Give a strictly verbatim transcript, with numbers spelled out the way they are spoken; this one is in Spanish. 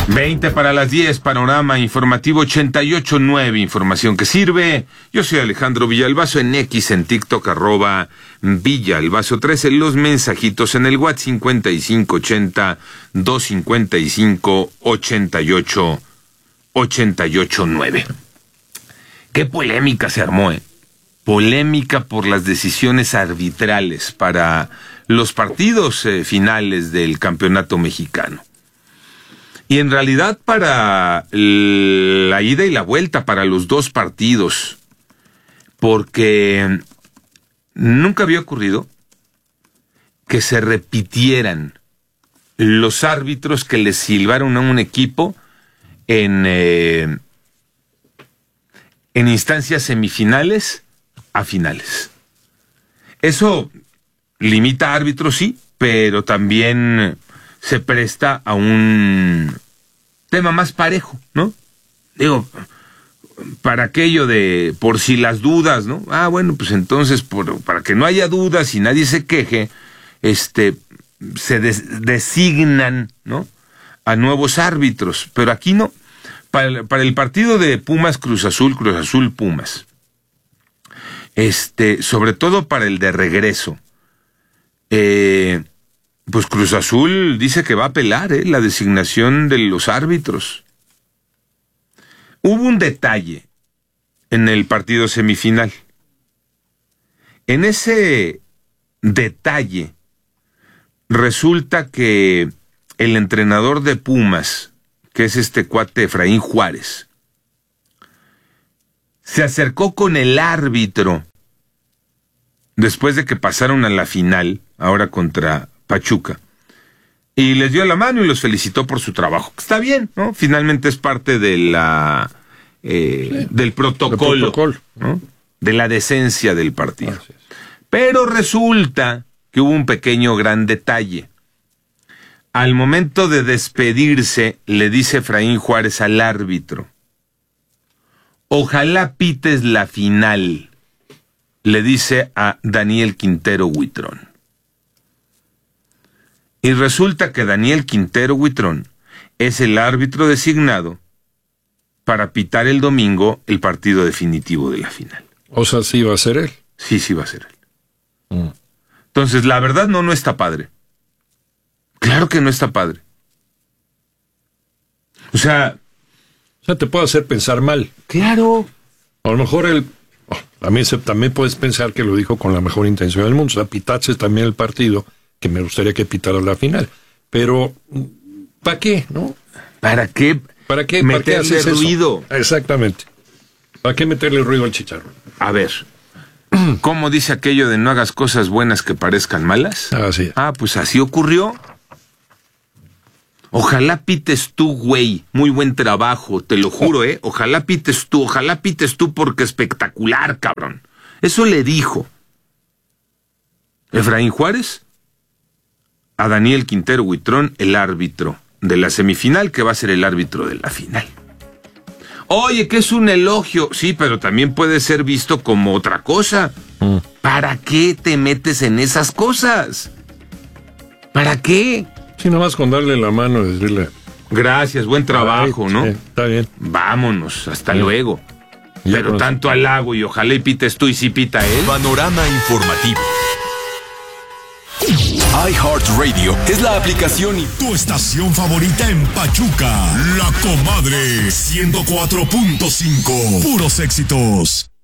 veinte para las diez, panorama informativo ochenta y ocho punto nueve, información que sirve. Yo soy Alejandro Villalbazo, en X, en TikTok, arroba Villalbazo trece, los mensajitos en el WhatsApp cincuenta y cinco ochenta, doscientos cincuenta y cinco, ochenta y ocho, ochenta y ocho nueve. Qué polémica se armó, ¿eh? Polémica por las decisiones arbitrales para los partidos eh, finales del campeonato mexicano. Y en realidad para la ida y la vuelta, para los dos partidos, porque nunca había ocurrido que se repitieran los árbitros que les silbaron a un equipo en, eh, en instancias semifinales a finales. Eso limita a árbitros, sí, pero también se presta a un tema más parejo, ¿no? Digo, para aquello de por si las dudas, ¿no? Ah, bueno, pues entonces, por, para que no haya dudas y nadie se queje, este, se des, designan, ¿no?, a nuevos árbitros, pero aquí no. Para, para el partido de Pumas Cruz Azul, Cruz Azul Pumas, este, sobre todo para el de regreso, eh, pues Cruz Azul dice que va a apelar eh, la designación de los árbitros. Hubo un detalle en el partido semifinal. En ese detalle resulta que el entrenador de Pumas, que es este cuate Efraín Juárez, se acercó con el árbitro después de que pasaron a la final, ahora contra Pachuca, y les dio la mano y los felicitó por su trabajo. Está bien, ¿no? Finalmente es parte de la eh, sí, del protocolo, protocolo. ¿no? De la decencia del partido. Gracias. Pero resulta que hubo un pequeño gran detalle. Al momento de despedirse, le dice Efraín Juárez al árbitro: ojalá pites la final, le dice a Daniel Quintero Huitrón. Y resulta que Daniel Quintero Huitrón es el árbitro designado para pitar el domingo el partido definitivo de la final. O sea, sí va a ser él. Sí, sí va a ser él. Mm. Entonces, la verdad no, no está padre. Claro que no está padre. O sea... O sea, te puede hacer pensar mal. Claro. A lo mejor él... Oh, también, se, también puedes pensar que lo dijo con la mejor intención del mundo. O sea, pitaste también el partido que me gustaría que pitara la final. Pero, ¿para qué, no? ¿Para qué? ¿Para qué meterle ¿para qué ruido? Eso? Exactamente. ¿Para qué meterle ruido al chicharro? A ver, ¿cómo dice aquello de no hagas cosas buenas que parezcan malas? Así es. Ah, pues así ocurrió. Ojalá pites tú, güey. Muy buen trabajo, te lo juro, ¿eh? Ojalá pites tú, ojalá pites tú porque espectacular, cabrón. Eso le dijo Efraín Juárez a Daniel Quintero Huitrón, el árbitro de la semifinal, que va a ser el árbitro de la final. Oye, que es un elogio. Sí, pero también puede ser visto como otra cosa. Mm. ¿Para qué te metes en esas cosas? ¿Para qué? Sí, nomás con darle la mano y decirle... Gracias, buen trabajo, Ay, ¿no? Sí, está bien. Vámonos, hasta sí. luego. Ya pero tanto halago y ojalá y pites tú y si pita él. Panorama informativo. iHeartRadio es la aplicación y tu estación favorita en Pachuca. La Comadre ciento cuatro punto cinco. Puros éxitos.